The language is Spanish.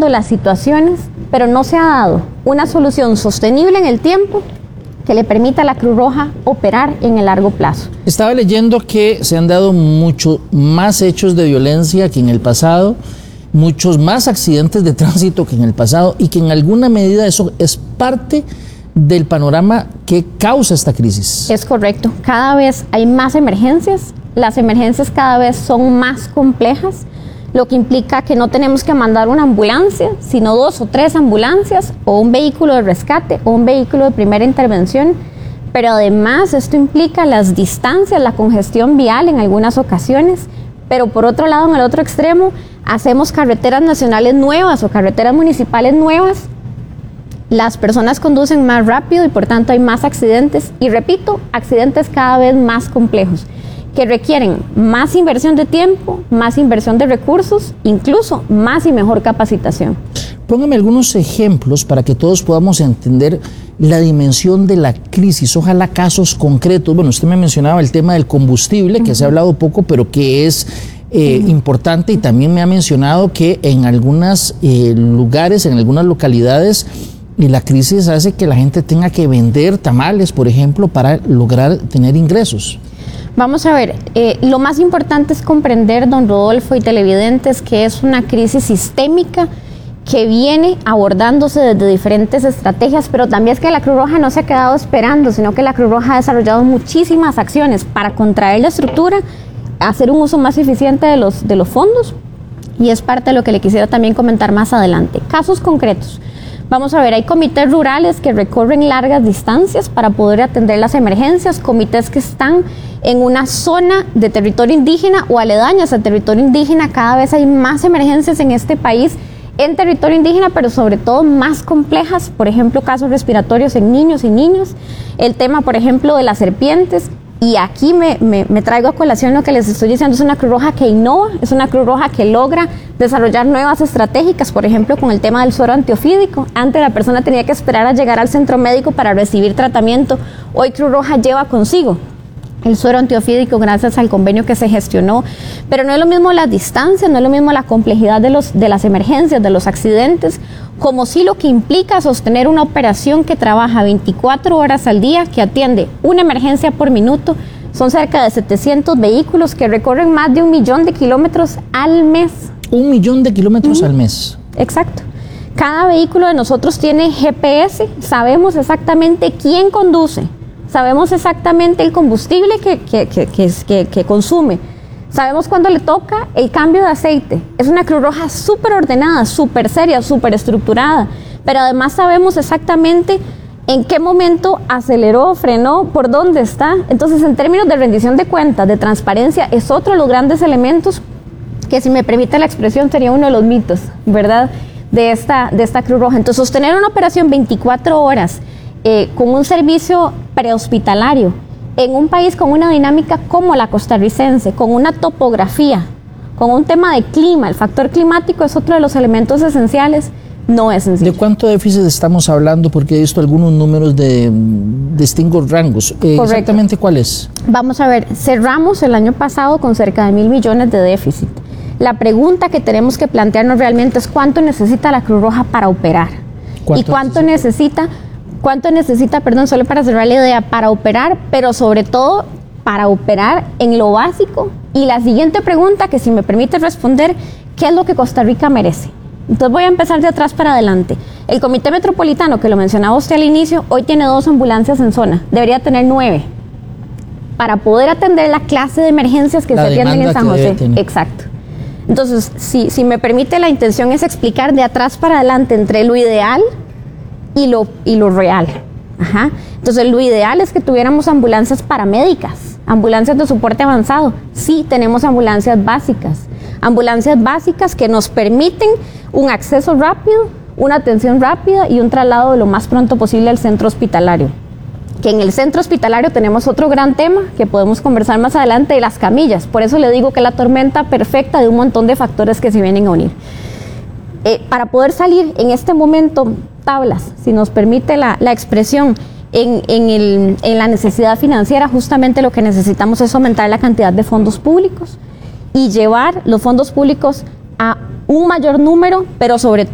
mejorando las situaciones, pero no se ha dado una solución sostenible en el tiempo que le permita a la Cruz Roja operar en el largo plazo. Estaba leyendo que se han dado mucho más hechos de violencia que en el pasado, muchos más accidentes de tránsito que en el pasado, y que en alguna medida eso es parte del panorama que causa esta crisis. Es correcto. Cada vez hay más emergencias, las emergencias cada vez son más complejas, lo que implica que no tenemos que mandar una ambulancia, sino 2 o 3 ambulancias, o un vehículo de rescate, o un vehículo de primera intervención. Pero además esto implica las distancias, la congestión vial en algunas ocasiones. Pero por otro lado, en el otro extremo, hacemos carreteras nacionales nuevas o carreteras municipales nuevas. Las personas conducen más rápido y por tanto hay más accidentes. Y repito, accidentes cada vez más complejos, que requieren más inversión de tiempo, más inversión de recursos, incluso más y mejor capacitación. Póngame algunos ejemplos para que todos podamos entender la dimensión de la crisis, ojalá casos concretos. Bueno, usted me mencionaba el tema del combustible, que se ha hablado poco, pero que es importante, y también me ha mencionado que en algunos lugares, en algunas localidades, la crisis hace que la gente tenga que vender tamales, por ejemplo, para lograr tener ingresos. Vamos a ver, lo más importante es comprender, don Rodolfo y televidentes, que es una crisis sistémica que viene abordándose desde diferentes estrategias, pero también es que la Cruz Roja no se ha quedado esperando, sino que la Cruz Roja ha desarrollado muchísimas acciones para contraer la estructura, hacer un uso más eficiente de los fondos, y es parte de lo que le quisiera también comentar más adelante. Casos concretos. Vamos a ver, hay comités rurales que recorren largas distancias para poder atender las emergencias, comités que están en una zona de territorio indígena o aledañas al territorio indígena. Cada vez hay más emergencias en este país en territorio indígena, pero sobre todo más complejas, por ejemplo, casos respiratorios en niños y niñas, el tema, por ejemplo, de las serpientes. Y aquí me traigo a colación lo que les estoy diciendo, es una Cruz Roja que innova, es una Cruz Roja que logra desarrollar nuevas estratégicas, por ejemplo, con el tema del suero antiofídico. Antes la persona tenía que esperar a llegar al centro médico para recibir tratamiento. Hoy Cruz Roja lleva consigo el suero antiofídico gracias al convenio que se gestionó. Pero no es lo mismo las distancias, no es lo mismo la complejidad de las emergencias, de los accidentes, como sí lo que implica sostener una operación que trabaja 24 horas al día, que atiende una emergencia por minuto. Son cerca de 700 vehículos que recorren más de 1 millón de kilómetros al mes. 1 millón de kilómetros al mes. Exacto. Cada vehículo de nosotros tiene GPS, sabemos exactamente quién conduce, sabemos exactamente el combustible que consume, sabemos cuándo le toca el cambio de aceite. Es una Cruz Roja súper ordenada, súper seria, súper estructurada, pero además sabemos exactamente en qué momento aceleró, frenó, por dónde está. Entonces, en términos de rendición de cuentas, de transparencia, es otro de los grandes elementos que, si me permite la expresión, sería uno de los mitos, ¿verdad?, de esta Cruz Roja. Entonces, sostener una operación 24 horas con un servicio prehospitalario en un país con una dinámica como la costarricense, con una topografía, con un tema de clima, el factor climático es otro de los elementos esenciales, no es sencillo. ¿De cuánto déficit estamos hablando? Porque he visto algunos números de distintos rangos. ¿Exactamente cuál es? Vamos a ver, cerramos el año pasado con cerca de 1.000 millones de déficit. La pregunta que tenemos que plantearnos realmente es cuánto necesita la Cruz Roja para operar. ¿Y cuánto necesita, solo para cerrar la idea, para operar, pero sobre todo para operar en lo básico? Y la siguiente pregunta, que si me permite responder, ¿qué es lo que Costa Rica merece? Entonces voy a empezar de atrás para adelante. El Comité Metropolitano, que lo mencionaba usted al inicio, hoy tiene 2 ambulancias en zona, debería tener 9, para poder atender la clase de emergencias que se atienden en San José. Exacto. Entonces, si me permite, la intención es explicar de atrás para adelante entre lo ideal y lo real. Ajá. Entonces, lo ideal es que tuviéramos ambulancias paramédicas, ambulancias de soporte avanzado. Sí, tenemos ambulancias básicas que nos permiten un acceso rápido, una atención rápida y un traslado de lo más pronto posible al centro hospitalario. Que en el centro hospitalario tenemos otro gran tema que podemos conversar más adelante, de las camillas. Por eso le digo que es la tormenta perfecta de un montón de factores que se vienen a unir. Para poder salir en este momento tablas, si nos permite la expresión, en la necesidad financiera, justamente lo que necesitamos es aumentar la cantidad de fondos públicos y llevar los fondos públicos a un mayor número, pero sobre todo